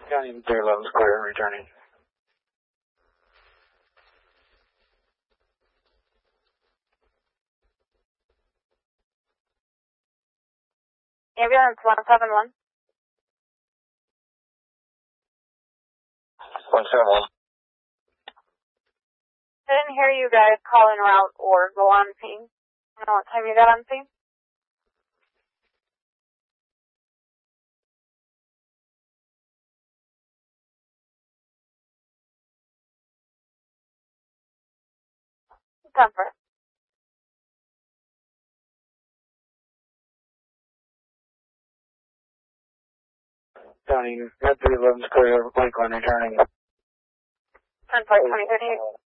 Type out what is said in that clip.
County 311 clear, returning. Ambulance 171. 171. I didn't hear you guys call en route or go on scene. I don't know what time you got on scene. Comfort. County 311 clear, Lakeland returning. 10-4, 2038.